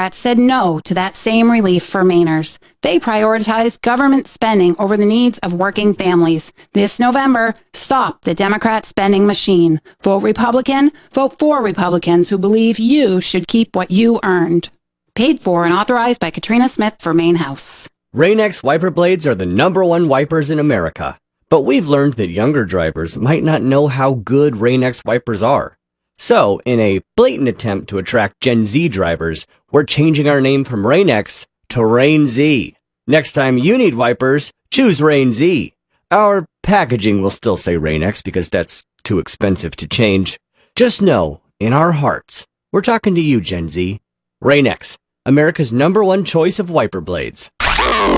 Democrats said no to that same relief for Mainers. They prioritized government spending over the needs of working families. This November, stop the Democrat spending machine. Vote Republican. Vote for Republicans who believe you should keep what you earned. Paid for and authorized by Katrina Smith for Maine House. Rain-X wiper blades are the #1 wipers in America. But we've learned that younger drivers might not know how good Rain-X wipers are. So, in a blatant attempt to attract Gen Z drivers, we're changing our name from Rain-X to Rain-Z. Next time you need wipers, choose Rain-Z. Our packaging will still say Rain-X because that's too expensive to change. Just know, in our hearts, we're talking to you, Gen Z. Rain-X, America's #1 choice of wiper blades.